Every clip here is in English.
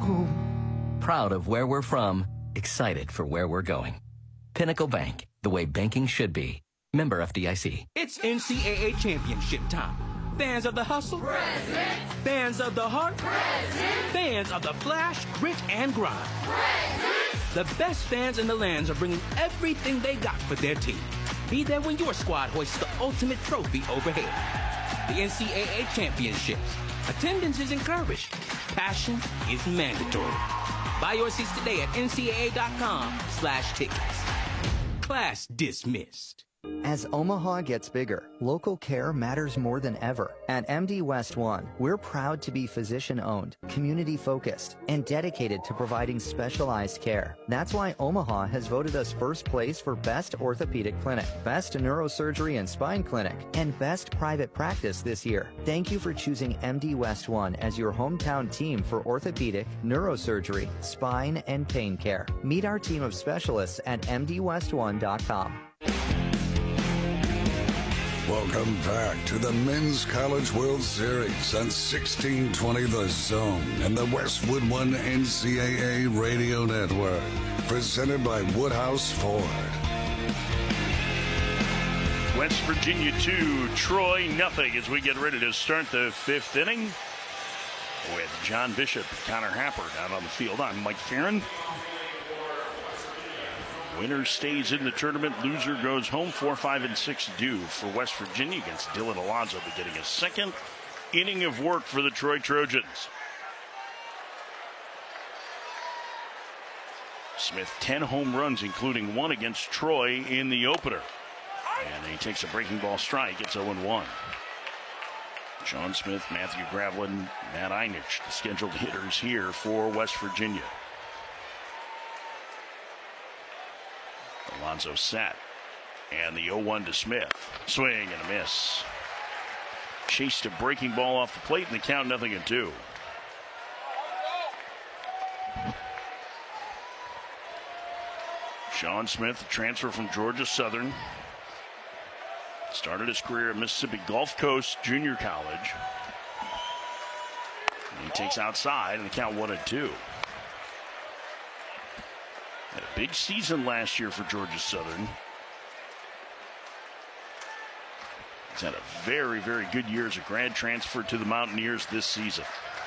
home. Proud of where we're from, excited for where we're going. Pinnacle Bank, the way banking should be. Member FDIC. It's NCAA championship time. Fans of the hustle? Present. Fans of the heart? Present. Fans of the flash, grit, and grind? Present. The best fans in the lands are bringing everything they got for their team. Be there when your squad hoists the ultimate trophy overhead. The NCAA championships. Attendance is encouraged. Passion is mandatory. Buy your seats today at ncaa.com/tickets. Class dismissed. As Omaha gets bigger, local care matters more than ever. At MD West One, we're proud to be physician-owned, community-focused, and dedicated to providing specialized care. That's why Omaha has voted us first place for Best Orthopedic Clinic, Best Neurosurgery and Spine Clinic, and Best Private Practice this year. Thank you for choosing MD West One as your hometown team for orthopedic, neurosurgery, spine, and pain care. Meet our team of specialists at mdwest1.com. Welcome back to the Men's College World Series on 1620 The Zone and the Westwood One NCAA Radio Network. Presented by Woodhouse Ford. West Virginia 2, Troy nothing as we get ready to start the fifth inning with John Bishop, Connor Happer out on the field. I'm Mike Farron. Winner stays in the tournament. Loser goes home. 4, 5, and 6 due for West Virginia against Dylan Alonzo, beginning a second inning of work for the Troy Trojans. Smith 10 home runs, including one against Troy in the opener. And he takes a breaking ball strike. It's 0-1. Sean Smith, Matthew Gravlin, Matt Einich, the scheduled hitters here for West Virginia. Alonso set. And the 0-1 to Smith. Swing and a miss. Chased a breaking ball off the plate, and the count 0-2. Sean Smith, a transfer from Georgia Southern. Started his career at Mississippi Gulf Coast Junior College. And he takes outside, and the count 1-2. Had a big season last year for Georgia Southern. He's had a very, very good year as a grad transfer to the Mountaineers this season.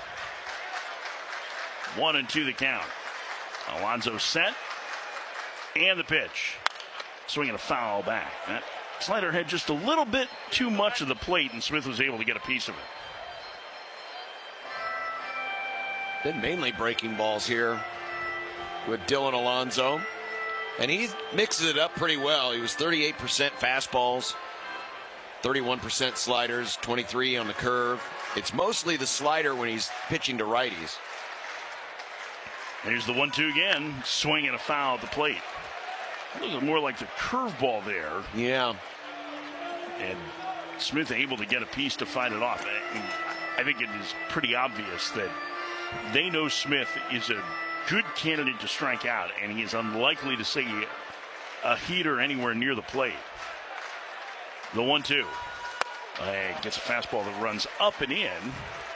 1-2 the count. Alonzo set. And the pitch. Swinging a foul back. That slider had just a little bit too much of the plate, and Smith was able to get a piece of it. Been mainly breaking balls here with Dylan Alonzo, and he mixes it up pretty well. He was 38% fastballs, 31% sliders, 23 on the curve. It's mostly the slider when he's pitching to righties. Here's the 1-2 again. Swing and a foul at the plate. A little more like the curveball there. Yeah. And Smith able to get a piece to fight it off. I think it is pretty obvious that they know Smith is a good candidate to strike out, and he is unlikely to see a heater anywhere near the plate. The 1-2. Gets a fastball that runs up and in.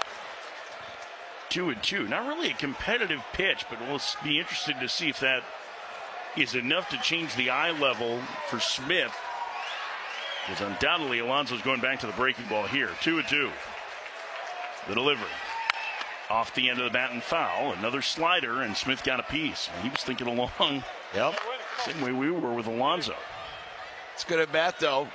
2-2. Not really a competitive pitch, but we'll be interested to see if that is enough to change the eye level for Smith. Because undoubtedly Alonso's going back to the breaking ball here. 2-2. The delivery. Off the end of the bat and foul. Another slider, and Smith got a piece. He was thinking along. Yep. Same way we were with Alonzo. It's good at bat, though.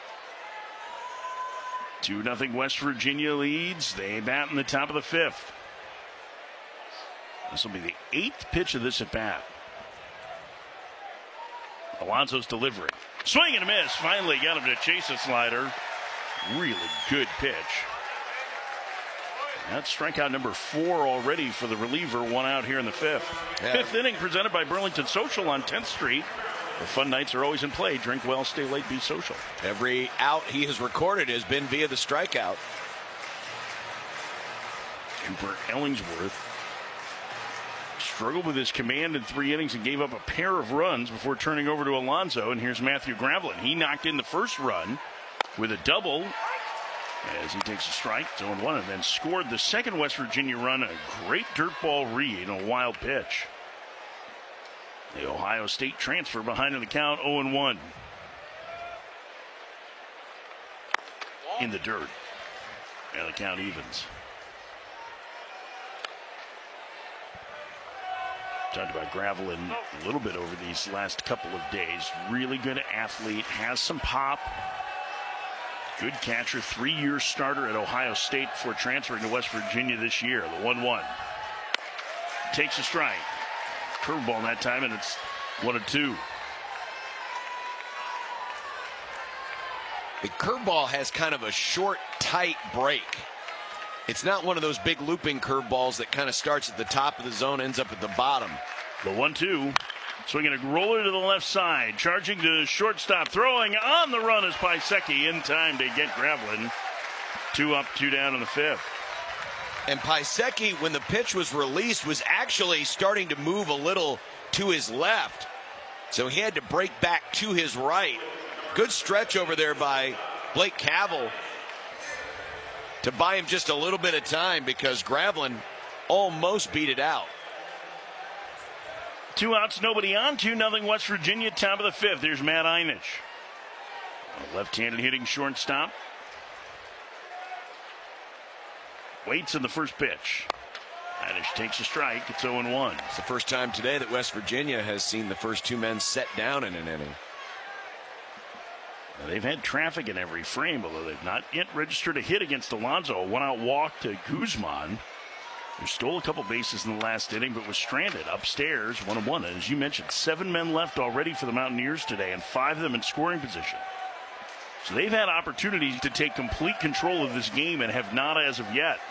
2-0 West Virginia leads. They bat in the top of the fifth. This will be the 8th pitch of this at bat. Alonso's delivery. Swing and a miss. Finally got him to chase a slider. Really good pitch. That's strikeout number 4 already for the reliever. 1 out here in the 5th. Yeah. 5th inning presented by Burlington Social on 10th Street. The fun nights are always in play. Drink well, stay late, be social. Every out he has recorded has been via the strikeout. Cooper Ellingsworth struggled with his command in 3 innings and gave up a pair of runs before turning over to Alonzo. And here's Matthew Gravlin. He knocked in the first run with a double As he takes a strike, 0-1, and then scored the second West Virginia run, a great dirt ball read on a wild pitch. The Ohio State transfer behind in the count, 0-1. In the dirt. And the count evens. Talked about Gravelin a little bit over these last couple of days. Really good athlete, has some pop. Good catcher, 3-year starter at Ohio State before transferring to West Virginia this year. The 1-1. Takes a strike. Curveball that time, and it's 1-2. The curveball has kind of a short, tight break. It's not one of those big looping curveballs that kind of starts at the top of the zone, ends up at the bottom. The 1-2. Swinging a roller to the left side. Charging to shortstop. Throwing on the run is Paiseki in time to get Gravelin. 2 up, 2 down in the 5th. And Paiseki, when the pitch was released, was actually starting to move a little to his left. So he had to break back to his right. Good stretch over there by Blake Cavell to buy him just a little bit of time because Gravelin almost beat it out. 2 outs, nobody on, 2-0 West Virginia, top of the 5th. There's Matt Einich. A left-handed hitting shortstop. Waits in the first pitch. Einich takes a strike. It's 0-1. It's the first time today that West Virginia has seen the first 2 men set down in an inning. Now, they've had traffic in every frame, although they've not yet registered a hit against Alonso. A 1-out walk to Guzman, who stole a couple bases in the last inning, but was stranded upstairs, 1-1. And as you mentioned, 7 men left already for the Mountaineers today, and 5 of them in scoring position. So they've had opportunities to take complete control of this game and have not as of yet.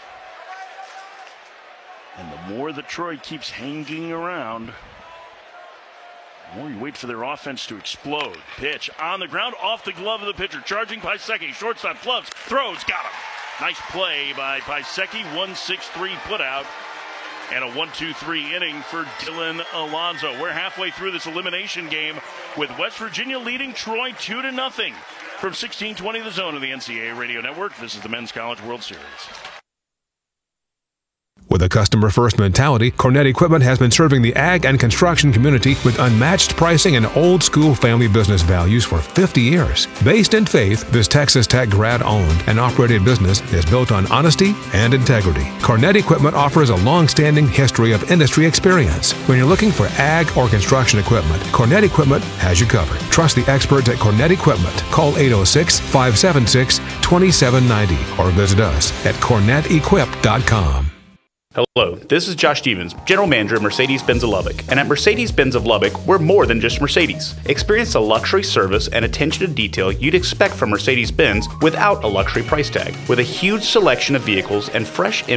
And the more that Troy keeps hanging around, the more you wait for their offense to explode. Pitch on the ground, off the glove of the pitcher. Charging Paiseki, shortstop gloves, throws, got him. Nice play by Paiseki, 1-6-3 put out, and a 1-2-3 inning for Dylan Alonso. We're halfway through this elimination game with West Virginia leading Troy 2-0 from 1620 The Zone of the NCAA Radio Network. This is the Men's College World Series. With a customer-first mentality, Cornett Equipment has been serving the ag and construction community with unmatched pricing and old-school family business values for 50 years. Based in Faith, this Texas Tech grad-owned and operated business is built on honesty and integrity. Cornett Equipment offers a long-standing history of industry experience. When you're looking for ag or construction equipment, Cornett Equipment has you covered. Trust the experts at Cornett Equipment. Call 806-576-2790 or visit us at CornettEquip.com. Hello, this is Josh Stevens, General Manager at Mercedes-Benz of Lubbock. And at Mercedes-Benz of Lubbock, we're more than just Mercedes. Experience the luxury service and attention to detail you'd expect from Mercedes-Benz without a luxury price tag. With a huge selection of vehicles and fresh